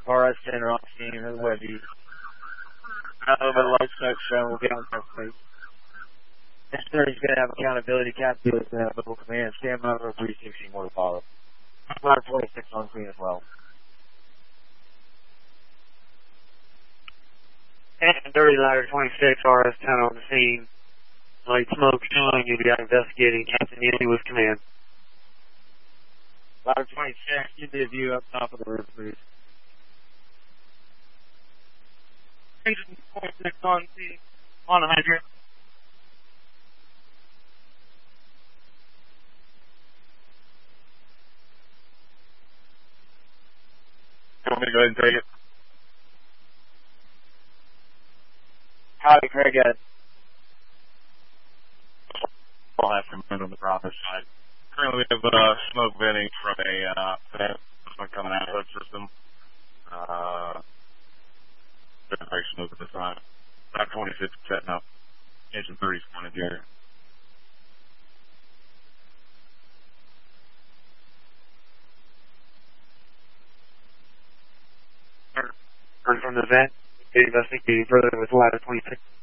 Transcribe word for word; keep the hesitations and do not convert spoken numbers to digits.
R S ten are on scene as Webby. A little bit of light smoke show. We'll get on that place. S thirty's going to have accountability. Captain is going to have local command. Stand by for three sixty more to follow. Ladder twenty-six on scene as well. And dirty ladder twenty-six, R S ten on the scene. Light smoke showing you got investigating. Captain Yanni with command. Ladder twenty-six, you did view up top of the roof, please. Agent twenty-six on scene. On the hydrant. You want me to go ahead and take it? Howdy, Craig. Ed. I'll have some wind on the Bravo side. Currently, we have uh, smoke venting from a uh, vent smoke coming out of the system. Uh, very smooth at the time. Back twenty-six setting up. Engine thirty's pointed here. Heard from the vent. Investigating further with ladder twenty-six.